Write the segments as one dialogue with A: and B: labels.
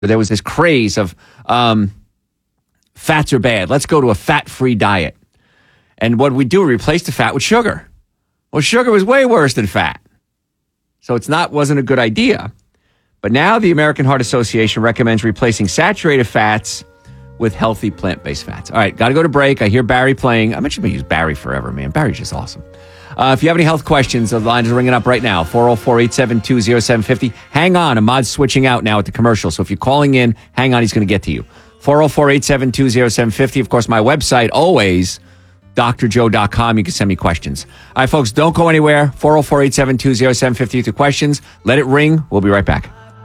A: there was this craze of fats are bad. Let's go to a fat-free diet. And what we do, we replace the fat with sugar. Well, sugar was way worse than fat. So wasn't a good idea. But now the American Heart Association recommends replacing saturated fats with healthy plant-based fats. All right, got to go to break. I hear Barry playing. I'm actually going to use Barry forever, man. Barry's just awesome. If you have any health questions, the lines are ringing up right now, 404-872-0750. Hang on, Ahmad's switching out now at the commercial. So if you're calling in, hang on, he's going to get to you. 404-872-0750. Of course, my website, always, drjoe.com. You can send me questions. All right, folks, don't go anywhere. 404-872-0750 with your questions. Let it ring. We'll be right back.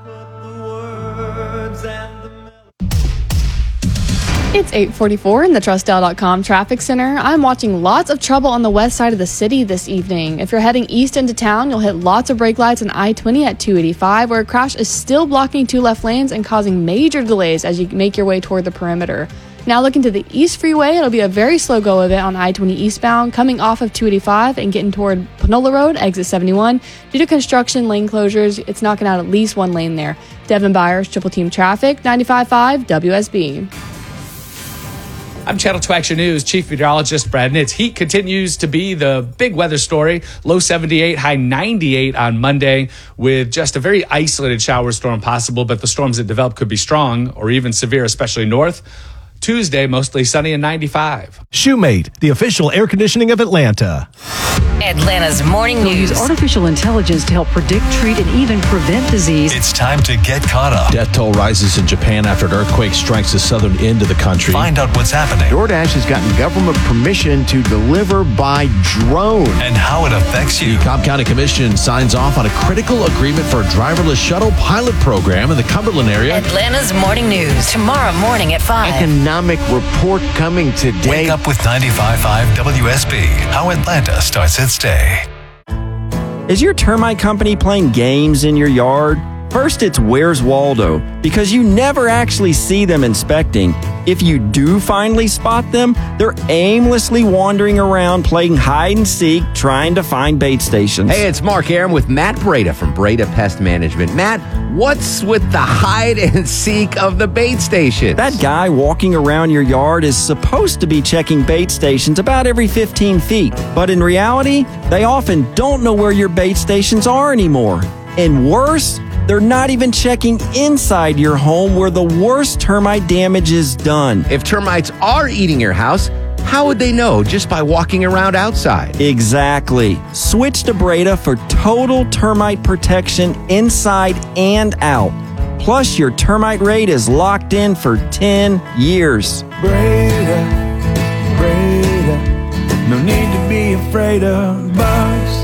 B: It's 8:44 in the TrustDale.com traffic center. I'm watching lots of trouble on the west side of the city this evening. If you're heading east into town, you'll hit lots of brake lights on I-20 at 285, where a crash is still blocking 2 left lanes and causing major delays as you make your way toward the perimeter. Now looking to the East Freeway, it'll be a very slow go of it on I-20 eastbound, coming off of 285 and getting toward Panola Road, exit 71. Due to construction lane closures, it's knocking out at least 1 lane there. Devin Byers, Triple Team Traffic, 95.5 WSB.
C: I'm Channel 2 Action News Chief Meteorologist Brad Nitz. Heat continues to be the big weather story. Low 78, high 98 on Monday with just a very isolated shower storm possible, but the storms that develop could be strong or even severe, especially north. Tuesday, mostly sunny and 95.
D: Shoemate, the official air conditioning of Atlanta.
E: Atlanta's morning
F: They'll
E: news.
F: use artificial intelligence to help predict, treat, and even prevent disease.
G: It's time to get caught up.
H: Death toll rises in Japan after an earthquake strikes the southern end of the country.
G: Find out what's happening.
I: DoorDash has gotten government permission to deliver by drone.
G: And how it affects you.
H: The Cobb County Commission signs off on a critical agreement for a driverless shuttle pilot program in the Cumberland area.
E: Atlanta's morning news. Tomorrow morning at 5.
I: Economic report coming today.
G: Wake up with 95.5 WSB. How Atlanta starts its day.
J: Is your termite company playing games in your yard? First, it's Where's Waldo, because you never actually see them inspecting. If you do finally spot them, they're aimlessly wandering around playing hide and seek, trying to find bait stations.
I: Hey, it's Mark Aram with Matt Breda from Breda Pest Management. Matt, what's with the hide and seek of the bait stations?
J: That guy walking around your yard is supposed to be checking bait stations about every 15 feet. But in reality, they often don't know where your bait stations are anymore. And worse, they're not even checking inside your home where the worst termite damage is done.
I: If termites are eating your house, how would they know? Just by walking around outside.
J: Exactly. Switch to Breda for total termite protection inside and out. Plus, your termite rate is locked in for 10 years.
K: Breda, Breda, no need to be afraid of bugs.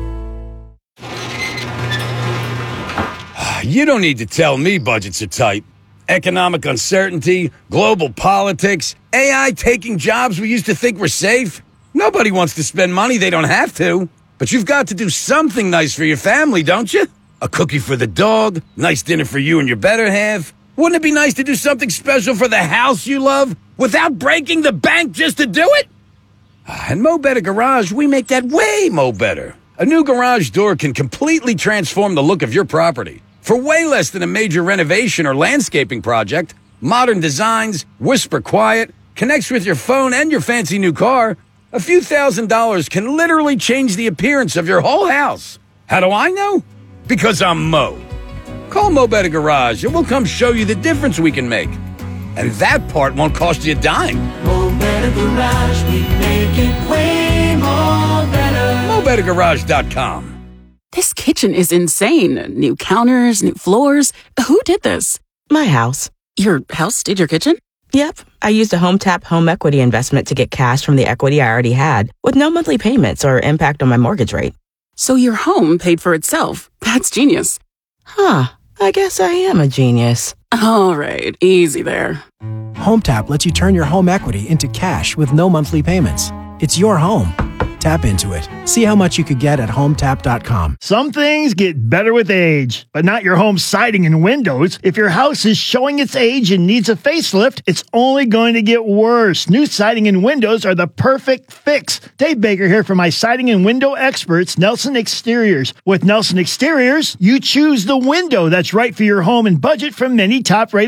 L: You don't need to tell me budgets are tight. Economic uncertainty, global politics, AI taking jobs we used to think were safe. Nobody wants to spend money they don't have to. But you've got to do something nice for your family, don't you? A cookie for the dog, nice dinner for you and your better half. Wouldn't it be nice to do something special for the house you love without breaking the bank just to do it? And Mo Better Garage, we make that way mo better. A new garage door can completely transform the look of your property. For way less than a major renovation or landscaping project, modern designs, whisper quiet, connects with your phone and your fancy new car, a few $1,000s can literally change the appearance of your whole house. How do I know? Because I'm Mo. Call Mo Better Garage and we'll come show you the difference we can make. And that part won't cost you a dime.
K: Mo Better Garage, we make it way more better.
L: MoBetterGarage.com.
M: This kitchen is insane. New counters, new floors. Who did this?
N: My house.
M: Your house did your kitchen?
N: Yep. I used a HomeTap home equity investment to get cash from the equity I already had with no monthly payments or impact on my mortgage rate.
M: So your home paid for itself. That's genius.
N: Huh. I guess I am a genius.
M: All right. Easy there.
D: HomeTap lets you turn your home equity into cash with no monthly payments. It's your home. Tap into it. See how much you could get at HomeTap.com.
O: Some things get better with age, but not your home siding and windows. If your house is showing its age and needs a facelift, it's only going to get worse. New siding and windows are the perfect fix. Dave Baker here for my siding and window experts, Nelson Exteriors. With Nelson Exteriors, you choose the window that's right for your home and budget from many top-rated